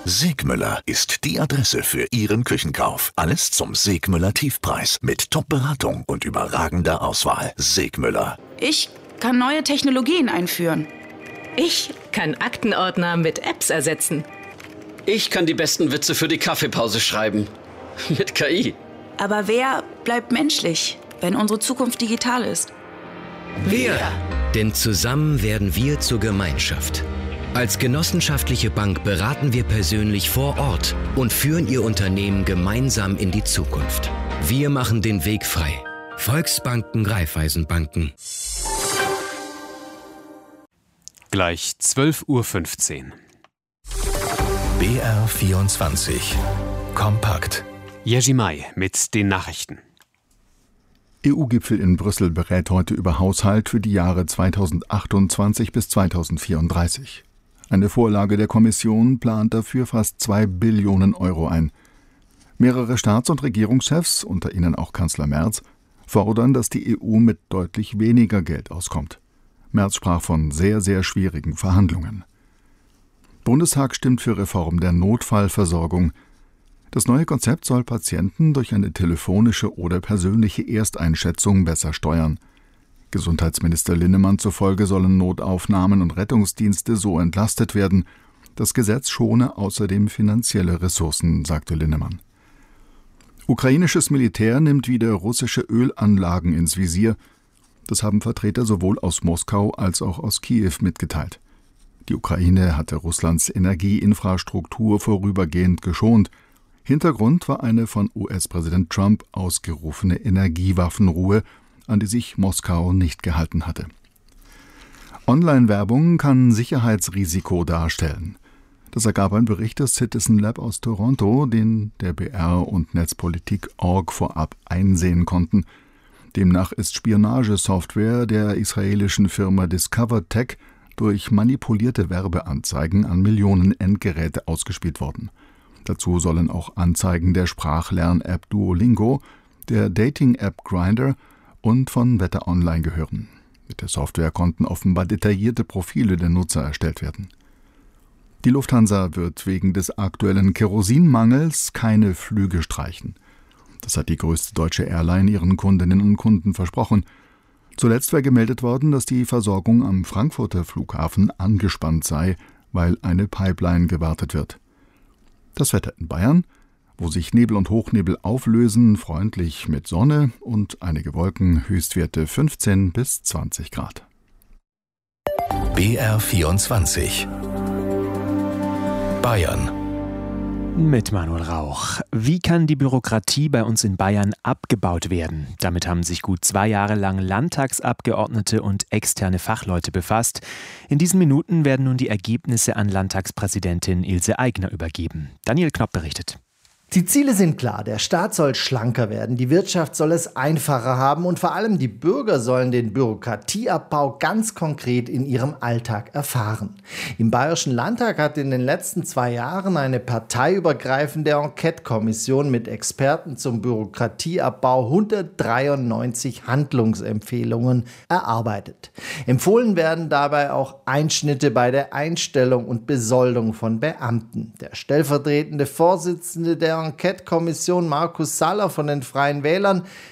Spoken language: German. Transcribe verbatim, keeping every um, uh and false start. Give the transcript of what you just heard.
Segmüller ist die Adresse für Ihren Küchenkauf. Alles zum Segmüller Tiefpreis mit Top-Beratung und überragender Auswahl. Segmüller. Ich kann neue Technologien einführen. Ich kann Aktenordner mit Apps ersetzen. Ich kann die besten Witze für die Kaffeepause schreiben. Mit K I. Aber wer bleibt menschlich, wenn unsere Zukunft digital ist? Wir. Denn zusammen werden wir zur Gemeinschaft. Als genossenschaftliche Bank beraten wir persönlich vor Ort und führen Ihr Unternehmen gemeinsam in die Zukunft. Wir machen den Weg frei. Volksbanken, Raiffeisenbanken. Gleich zwölf Uhr fünfzehn. B R vierundzwanzig. Kompakt. Jerzy May mit den Nachrichten. E U-Gipfel in Brüssel berät heute über Haushalt für die Jahre zweitausendachtundzwanzig bis zweitausendvierunddreißig. Eine Vorlage der Kommission plant dafür fast zwei Billionen Euro ein. Mehrere Staats- und Regierungschefs, unter ihnen auch Kanzler Merz, fordern, dass die E U mit deutlich weniger Geld auskommt. Merz sprach von sehr, sehr schwierigen Verhandlungen. Bundestag stimmt für Reform der Notfallversorgung. Das neue Konzept soll Patienten durch eine telefonische oder persönliche Ersteinschätzung besser steuern. Gesundheitsminister Linnemann zufolge sollen Notaufnahmen und Rettungsdienste so entlastet werden. Das Gesetz schone außerdem finanzielle Ressourcen, sagte Linnemann. Ukrainisches Militär nimmt wieder russische Ölanlagen ins Visier. Das haben Vertreter sowohl aus Moskau als auch aus Kiew mitgeteilt. Die Ukraine hatte Russlands Energieinfrastruktur vorübergehend geschont. Hintergrund war eine von U S-Präsident Trump ausgerufene Energiewaffenruhe, an die sich Moskau nicht gehalten hatte. Online-Werbung kann Sicherheitsrisiko darstellen. Das ergab ein Bericht des Citizen Lab aus Toronto, den der B R und Netzpolitik Punkt org vorab einsehen konnten. Demnach ist Spionagesoftware der israelischen Firma Discover Tech durch manipulierte Werbeanzeigen an Millionen Endgeräte ausgespielt worden. Dazu sollen auch Anzeigen der Sprachlern-App Duolingo, der Dating-App Grindr und von Wetter Online gehören. Mit der Software konnten offenbar detaillierte Profile der Nutzer erstellt werden. Die Lufthansa wird wegen des aktuellen Kerosinmangels keine Flüge streichen. Das hat die größte deutsche Airline ihren Kundinnen und Kunden versprochen. Zuletzt war gemeldet worden, dass die Versorgung am Frankfurter Flughafen angespannt sei, weil eine Pipeline gewartet wird. Das Wetter in Bayern, wo sich Nebel und Hochnebel auflösen, freundlich mit Sonne und einige Wolken, Höchstwerte fünfzehn bis zwanzig Grad. B R vierundzwanzig. Bayern. Mit Manuel Rauch. Wie kann die Bürokratie bei uns in Bayern abgebaut werden? Damit haben sich gut zwei Jahre lang Landtagsabgeordnete und externe Fachleute befasst. In diesen Minuten werden nun die Ergebnisse an Landtagspräsidentin Ilse Aigner übergeben. Daniel Knopp berichtet. Die Ziele sind klar. Der Staat soll schlanker werden, die Wirtschaft soll es einfacher haben und vor allem die Bürger sollen den Bürokratieabbau ganz konkret in ihrem Alltag erfahren. Im Bayerischen Landtag hat in den letzten zwei Jahren eine parteiübergreifende Enquete-Kommission mit Experten zum Bürokratieabbau hundertdreiundneunzig Handlungsempfehlungen erarbeitet. Empfohlen werden dabei auch Einschnitte bei der Einstellung und Besoldung von Beamten. Der stellvertretende Vorsitzende der Enquete-Kommission Markus Saller von den Freien Wählern